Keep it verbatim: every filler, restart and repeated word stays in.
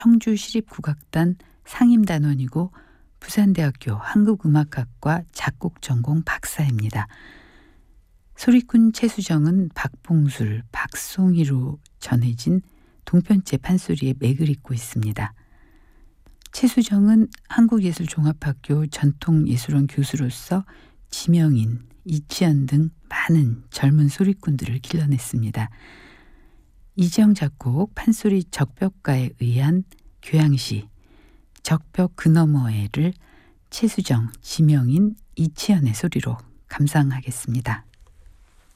청주시립국악단 상임단원이고 부산대학교 한국음악학과 작곡전공 박사입니다. 소리꾼 최수정은 박봉술, 박송이로 전해진 동편제 판소리에 맥을 잇고 있습니다. 최수정은 한국예술종합학교 전통예술원 교수로서 지명인, 이치현 등 많은 젊은 소리꾼들을 길러냈습니다. 이지영 작곡 판소리 적벽가에 의한 교양시 적벽 그너머에를 최수정, 지명인, 이치현의 소리로 감상하겠습니다.